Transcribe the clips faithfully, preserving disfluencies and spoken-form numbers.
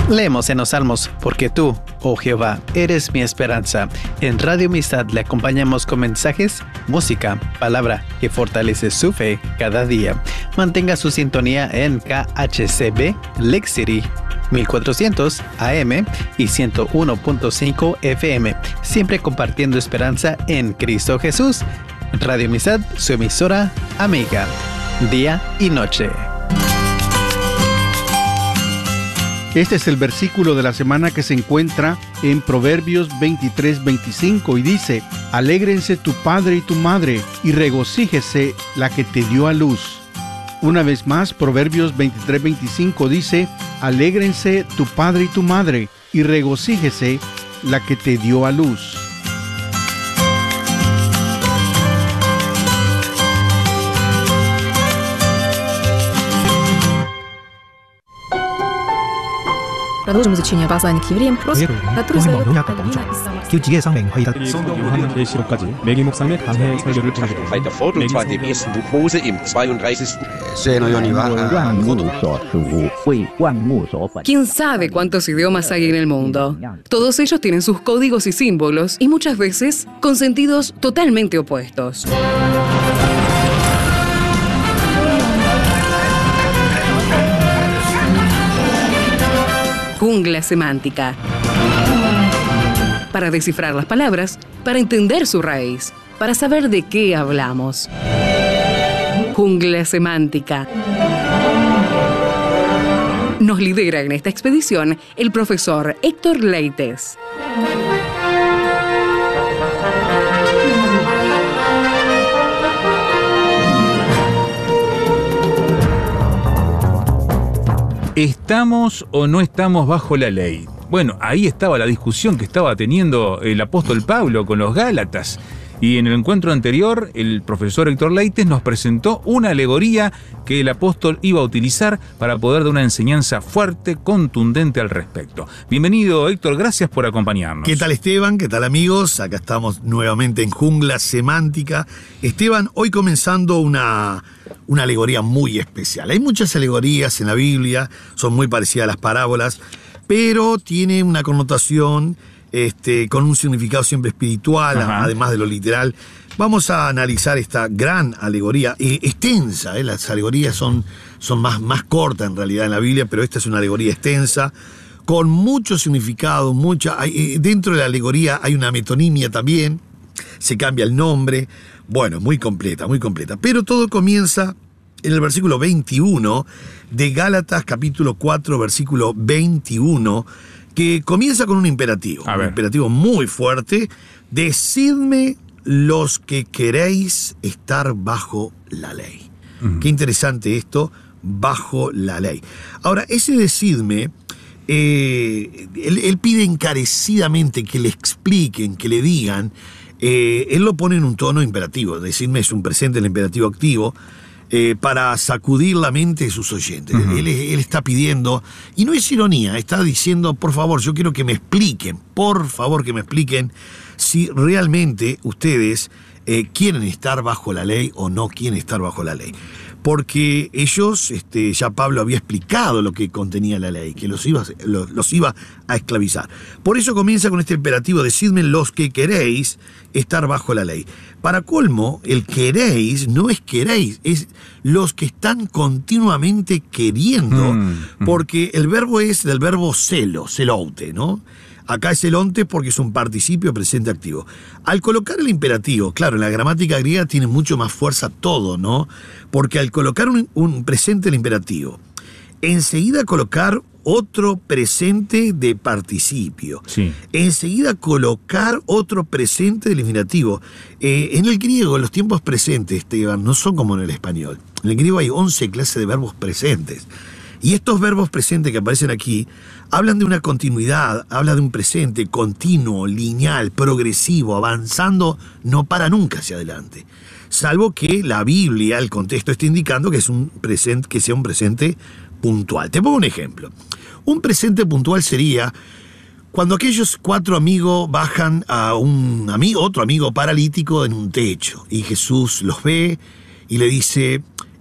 Leemos en los Salmos, porque tú, oh Jehová, eres mi esperanza. En Radio Amistad le acompañamos con mensajes, música, palabra que fortalece su fe cada día. Mantenga su sintonía en K H C B Lake City mil cuatrocientos A M y ciento uno punto cinco F M, siempre compartiendo esperanza en Cristo Jesús. Radio Amistad, su emisora amiga, día y noche. Este es el versículo de la semana que se encuentra en Proverbios veintitrés veinticinco y dice: Alégrense tu padre y tu madre, y regocíjese la que te dio a luz. Una vez más, Proverbios veintitrés veinticinco dice: Alégrense tu padre y tu madre, y regocíjese la que te dio a luz. Продолжим изучение послания к евреям, который задает Альбина из 교직의 성명회의다. 성경 요한 계시록까지 매기 목사님의 강해 설교를 전해드립니다. Bei der Vorderung zwar dem ersten Buch Mose im zweiunddreißigsten ¿Quién sabe cuántos idiomas hay en el mundo? Todos ellos tienen sus códigos y símbolos y muchas veces con sentidos totalmente opuestos. Jungla semántica. Para descifrar las palabras, para entender su raíz, para saber de qué hablamos. Jungla semántica. Nos lidera en esta expedición el profesor Héctor Leites. ¿Estamos o no estamos bajo la ley? Bueno, ahí estaba la discusión que estaba teniendo el apóstol Pablo con los Gálatas. Y en el encuentro anterior, el profesor Héctor Leites nos presentó una alegoría que el apóstol iba a utilizar para poder dar una enseñanza fuerte, contundente al respecto. Bienvenido, Héctor, gracias por acompañarnos. ¿Qué tal, Esteban? ¿Qué tal, amigos? Acá estamos nuevamente en Jungla Semántica. Esteban, hoy comenzando una, una alegoría muy especial. Hay muchas alegorías en la Biblia, son muy parecidas a las parábolas, pero tiene una connotación Este, con un significado siempre espiritual, Ajá. además de lo literal. Vamos a analizar esta gran alegoría, eh, extensa, eh, las alegorías son, son más, más cortas en realidad en la Biblia, pero esta es una alegoría extensa, con mucho significado, mucha, hay, eh, dentro de la alegoría hay una metonimia también, se cambia el nombre, bueno, muy completa, muy completa, pero todo comienza en el versículo veintiuno de Gálatas capítulo cuatro, versículo veintiuno, que comienza con un imperativo, un imperativo muy fuerte: decidme los que queréis estar bajo la ley. Uh-huh. Qué interesante esto, bajo la ley. Ahora, ese decidme, eh, él, él pide encarecidamente que le expliquen, que le digan, eh, él lo pone en un tono imperativo, decidme es un presente, el imperativo activo, Eh, para sacudir la mente de sus oyentes. Uh-huh. Él, él está pidiendo, y no es ironía, está diciendo, por favor, yo quiero que me expliquen, por favor que me expliquen si realmente ustedes eh, quieren estar bajo la ley o no quieren estar bajo la ley. Porque ellos, este, ya Pablo había explicado lo que contenía la ley, que los iba, los, los iba a esclavizar. Por eso comienza con este imperativo: decidme los que queréis estar bajo la ley. Para colmo, el queréis no es queréis, es los que están continuamente queriendo, mm, porque el verbo es del verbo celo, celoute, ¿no? Acá es celonte porque es un participio presente activo. Al colocar el imperativo, claro, en la gramática griega tiene mucho más fuerza todo, ¿no? Porque al colocar un, un presente el imperativo, enseguida colocar otro presente de participio. Sí. Enseguida colocar otro presente del infinitivo. Eh, en el griego, los tiempos presentes, Esteban, no son como en el español. En el griego hay once clases de verbos presentes. Y estos verbos presentes que aparecen aquí hablan de una continuidad, hablan de un presente continuo, lineal, progresivo, avanzando, no para nunca hacia adelante. Salvo que la Biblia, el contexto, esté indicando que es un presente, que sea un presente puntual. Te pongo un ejemplo. Un presente puntual sería cuando aquellos cuatro amigos bajan a un amigo, otro amigo paralítico en un techo, y Jesús los ve y le dice: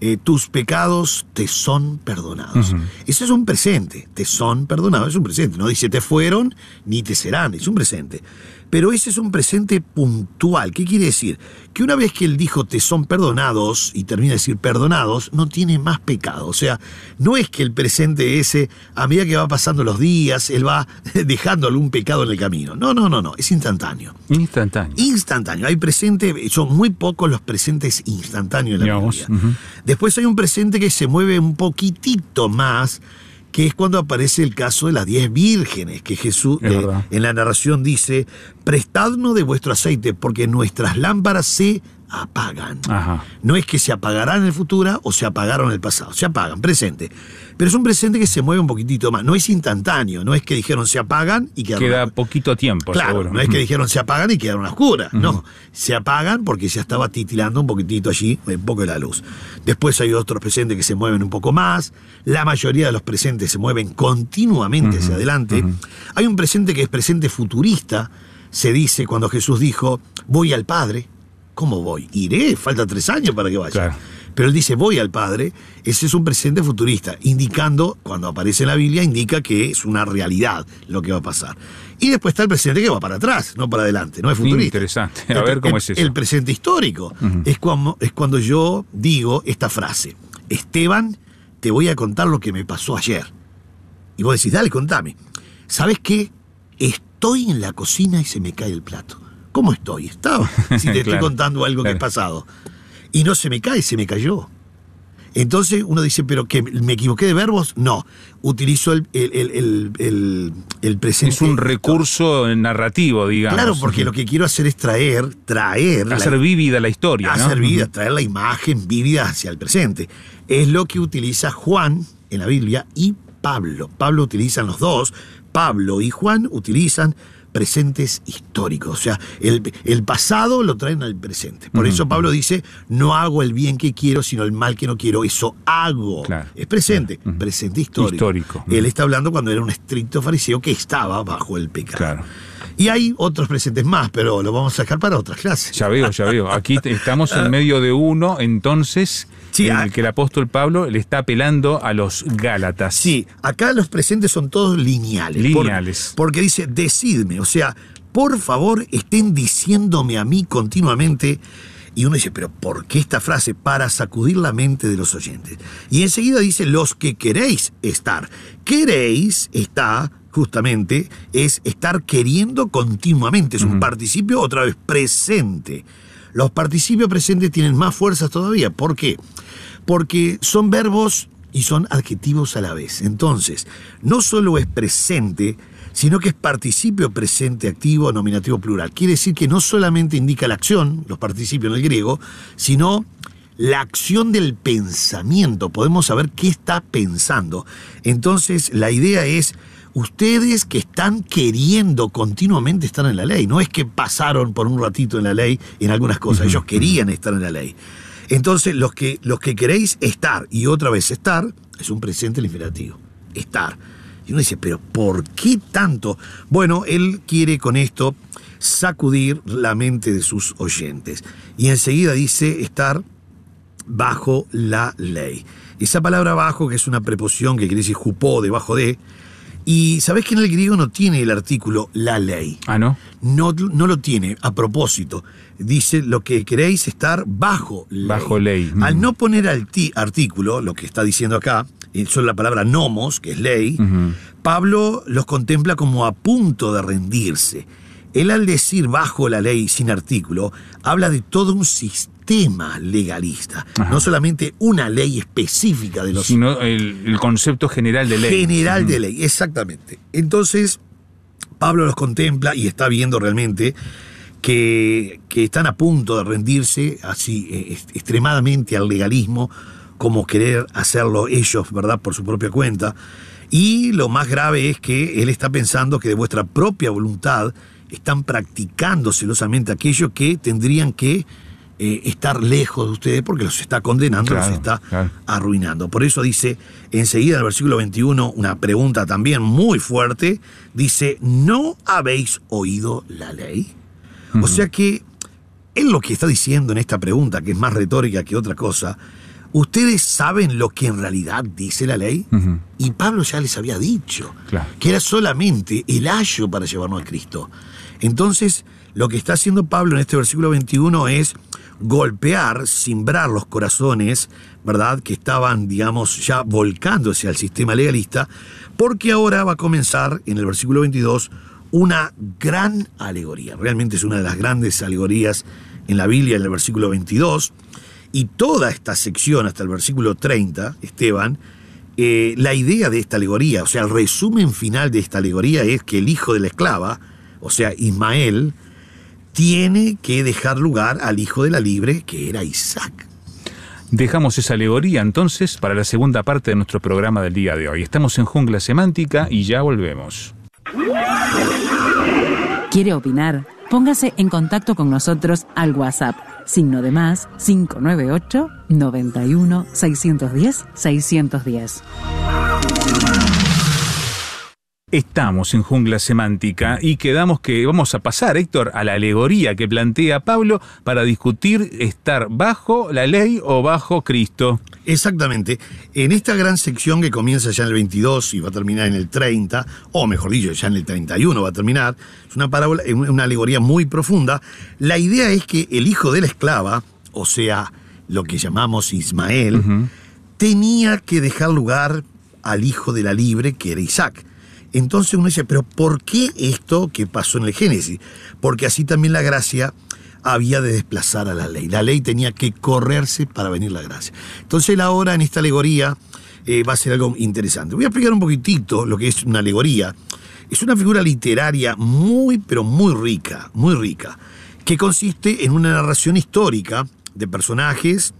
eh, tus pecados te son perdonados. Uh-huh. Eso es un presente, te son perdonados, es un presente. No dice te fueron ni te serán, es un presente. Pero ese es un presente puntual. ¿Qué quiere decir? Que una vez que él dijo te son perdonados y termina de decir perdonados, no tiene más pecado. O sea, no es que el presente ese, a medida que va pasando los días, él va dejando algún pecado en el camino. No, no, no, no, es instantáneo. Instantáneo. Instantáneo. Hay presente, son muy pocos los presentes instantáneos en la Digamos, Biblia. Uh-huh. Después hay un presente que se mueve un poquitito más, que es cuando aparece el caso de las diez vírgenes, que Jesús eh, en la narración dice, prestadnos de vuestro aceite, porque nuestras lámparas se apagan. Ajá. No es que se apagarán en el futuro o se apagaron en el pasado, se apagan, presente. Pero es un presente que se mueve un poquitito más, no es instantáneo, no es que dijeron se apagan y quedaron... Queda poquito tiempo, claro, seguro. No es que dijeron se apagan y quedaron oscuras, uh-huh. no. Se apagan porque ya estaba titilando un poquitito allí, un poco de la luz. Después hay otros presentes que se mueven un poco más, la mayoría de los presentes se mueven continuamente uh-huh. hacia adelante. Uh-huh. Hay un presente que es presente futurista, se dice cuando Jesús dijo, voy al Padre. ¿Cómo voy? Iré, falta tres años para que vaya. Claro. Pero él dice, voy al Padre, ese es un presente futurista, indicando, cuando aparece en la Biblia, indica que es una realidad lo que va a pasar. Y después está el presente que va para atrás, no para adelante, no es futurista. Interesante, a ver cómo el, es eso. El presente histórico uh-huh. es, cuando, es cuando yo digo esta frase, Esteban, te voy a contar lo que me pasó ayer. Y vos decís, dale, contame. ¿Sabés qué? Estoy en la cocina y se me cae el plato. ¿Cómo estoy? Estaba. Si te estoy claro, contando algo claro. que ha pasado. Y no se me cae, se me cayó. Entonces uno dice, ¿pero que me equivoqué de verbos? No. Utilizo el, el, el, el, el presente. Es un recurso narrativo, digamos. Claro, porque lo que quiero hacer es traer, traer... Hacer la, vívida la historia, hacer ¿no? vívida, traer la imagen vívida hacia el presente. Es lo que utiliza Juan en la Biblia y Pablo. Pablo utilizan los dos. Pablo y Juan utilizan presentes históricos, o sea, el, el pasado lo traen al presente. Por uh-huh. eso Pablo dice, no hago el bien que quiero, sino el mal que no quiero, eso hago. Claro. Es presente, uh-huh. presente histórico. histórico. Él está hablando cuando era un estricto fariseo que estaba bajo el pecado. Claro. Y hay otros presentes más, pero lo vamos a sacar para otras clases. Ya veo, ya veo. Aquí estamos en medio de uno, entonces, sí, en el que el apóstol Pablo le está apelando a los Gálatas. Sí, acá los presentes son todos lineales. Lineales. Por, porque dice, decidme, o sea, por favor, estén diciéndome a mí continuamente. Y uno dice, pero ¿por qué esta frase? Para sacudir la mente de los oyentes. Y enseguida dice, los que queréis estar. Queréis está, justamente, es estar queriendo continuamente. Es un uh-huh. participio, otra vez, presente. Los participios presentes tienen más fuerzas todavía. ¿Por qué? Porque son verbos y son adjetivos a la vez. Entonces, no solo es presente, sino que es participio presente activo, nominativo plural. Quiere decir que no solamente indica la acción, los participios en el griego, sino la acción del pensamiento. Podemos saber qué está pensando. Entonces, la idea es, ustedes que están queriendo continuamente estar en la ley, no es que pasaron por un ratito en la ley en algunas cosas, ellos querían estar en la ley. Entonces, los que, los que queréis estar, y otra vez estar, es un presente el imperativo, estar. Y uno dice, ¿pero por qué tanto? Bueno, él quiere con esto sacudir la mente de sus oyentes. Y enseguida dice estar bajo la ley. Esa palabra bajo, que es una preposición que quiere decir jupó, debajo de, y ¿sabés que en el griego no tiene el artículo la ley? Ah, ¿no? No, no lo tiene, a propósito. Dice lo que queréis estar bajo ley. Bajo ley. Mm. Al no poner alti, artículo, lo que está diciendo acá, solo la palabra nomos, que es ley, uh-huh. Pablo los contempla como a punto de rendirse. Él, al decir bajo la ley sin artículo, habla de todo un sistema legalista. Ajá. No solamente una ley específica de los... Sino el, el concepto general de ley. General uh-huh. de ley, exactamente. Entonces, Pablo los contempla y está viendo realmente que, que están a punto de rendirse así eh, extremadamente al legalismo, como querer hacerlo ellos, ¿verdad?, por su propia cuenta. Y lo más grave es que él está pensando que de vuestra propia voluntad están practicando celosamente aquello que tendrían que eh, estar lejos de ustedes, porque los está condenando, claro, los está claro. arruinando. Por eso dice enseguida en el versículo veintiuno una pregunta también muy fuerte. Dice, ¿no habéis oído la ley? Uh-huh. O sea que él lo que está diciendo en esta pregunta, que es más retórica que otra cosa, ¿ustedes saben lo que en realidad dice la ley? Ujú. Y Pablo ya les había dicho Claro. que era solamente el ayo para llevarnos a Cristo. Entonces, lo que está haciendo Pablo en este versículo veintiuno es golpear, cimbrar los corazones, ¿verdad?, que estaban, digamos, ya volcándose al sistema legalista, porque ahora va a comenzar, en el versículo veintidós, una gran alegoría. Realmente es una de las grandes alegorías en la Biblia, en el versículo veintidós, y toda esta sección, hasta el versículo treinta, Esteban, eh, la idea de esta alegoría, o sea, el resumen final de esta alegoría es que el hijo de la esclava, o sea, Ismael, tiene que dejar lugar al hijo de la libre, que era Isaac. Dejamos esa alegoría entonces para la segunda parte de nuestro programa del día de hoy. Estamos en Jungla Semántica y ya volvemos. ¿Quiere opinar? Póngase en contacto con nosotros al WhatsApp, signo de más cinco nueve ocho, noventa y uno, seiscientos diez, seiscientos diez. Estamos en Jungla Semántica y quedamos que vamos a pasar, Héctor, a la alegoría que plantea Pablo para discutir estar bajo la ley o bajo Cristo. Exactamente. En esta gran sección que comienza ya en el veintidós y va a terminar en el treinta, o mejor dicho, ya en el treinta y uno va a terminar, es una parábola, una alegoría muy profunda. La idea es que el hijo de la esclava, o sea, lo que llamamos Ismael, uh-huh. tenía que dejar lugar al hijo de la libre, que era Isaac. Entonces uno dice, pero ¿por qué esto que pasó en el Génesis? Porque así también la gracia había de desplazar a la ley. La ley tenía que correrse para venir la gracia. Entonces la obra en esta alegoría eh, va a ser algo interesante. Voy a explicar un poquitito lo que es una alegoría. Es una figura literaria muy, pero muy rica, muy rica, que consiste en una narración histórica de personajes,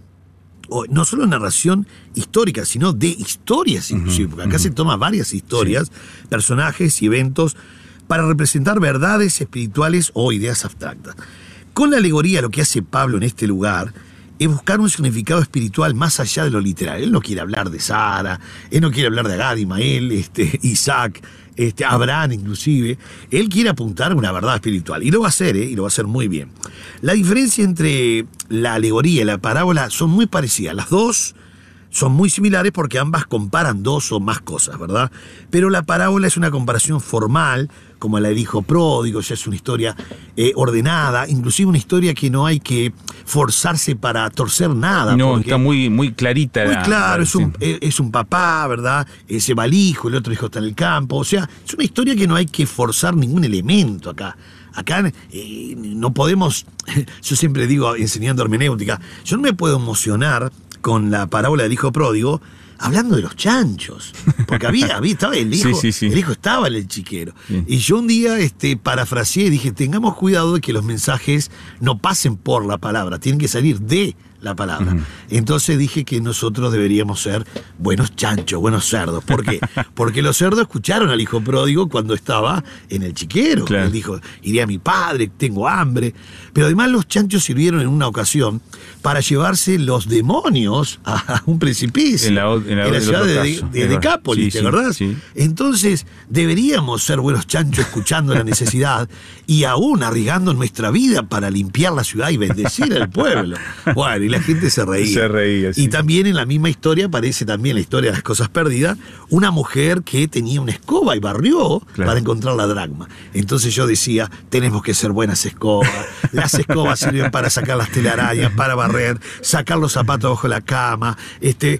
o no solo narración histórica, sino de historias inclusive, porque acá uh-huh. se toma varias historias, sí. personajes y eventos para representar verdades espirituales o ideas abstractas. Con la alegoría lo que hace Pablo en este lugar es buscar un significado espiritual más allá de lo literal. Él no quiere hablar de Sara, él no quiere hablar de Agar, Ismael, este, Isaac, este, Abraham inclusive. Él quiere apuntar a una verdad espiritual y lo va a hacer, ¿eh? y lo va a hacer muy bien. La diferencia entre la alegoría y la parábola son muy parecidas. Las dos son muy similares porque ambas comparan dos o más cosas, ¿verdad? Pero la parábola es una comparación formal, como la del hijo pródigo, ya es una historia eh, ordenada, inclusive una historia que no hay que forzarse para torcer nada. No, está muy, muy clarita. Muy la, claro, la, es, un, sí. es un papá, ¿verdad? Se va el hijo, el otro hijo está en el campo, o sea, es una historia que no hay que forzar ningún elemento acá. Acá eh, no podemos, yo siempre digo, enseñando hermenéutica, yo no me puedo emocionar con la parábola del hijo pródigo hablando de los chanchos, porque había, había estaba el hijo, sí, sí, sí. el hijo estaba en el chiquero. Sí. Y yo un día este, parafraseé y dije, tengamos cuidado de que los mensajes no pasen por la palabra, tienen que salir de la palabra. Uh-huh. Entonces dije que nosotros deberíamos ser buenos chanchos, buenos cerdos. ¿Por qué? Porque los cerdos escucharon al hijo pródigo cuando estaba en el chiquero. Claro. Él dijo, iré a mi padre, tengo hambre. Pero además los chanchos sirvieron en una ocasión para llevarse los demonios a un precipicio. En la, en la, en la ciudad de, caso, de, de Decápolis, sí, ¿de verdad? Sí. Entonces deberíamos ser buenos chanchos escuchando la necesidad y aún arriesgando nuestra vida para limpiar la ciudad y bendecir al pueblo. Bueno, y la gente se reía. Se reía, sí. Y también en la misma historia aparece también la historia de las cosas perdidas, una mujer que tenía una escoba y barrió claro. para encontrar la dracma. Entonces yo decía, tenemos que ser buenas escobas. Las escobas sirven para sacar las telarañas, para barrer, sacar los zapatos bajo la cama, este,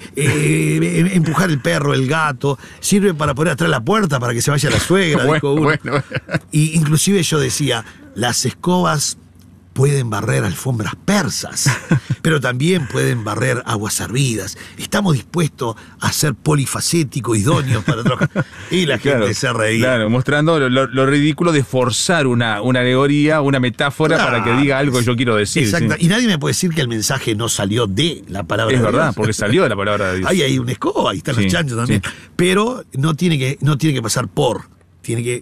eh, empujar el perro, el gato, sirve para poner atrás la puerta para que se vaya la suegra, bueno, dijo uno. Bueno. Y inclusive yo decía, las escobas pueden barrer alfombras persas, pero también pueden barrer aguas hervidas. Estamos dispuestos a ser polifacéticos, idóneos para trabajar. Y la gente claro, se reía. Claro, mostrando lo, lo, lo ridículo de forzar una, una alegoría, una metáfora claro. para que diga algo que yo quiero decir. Exacto. ¿sí? Y nadie me puede decir que el mensaje no salió de la palabra es de Dios. Es verdad, porque salió de la palabra de Dios. Ahí hay una escoba, ahí están sí, los chanchos también. Sí. Pero no tiene que, no tiene que pasar por, tiene que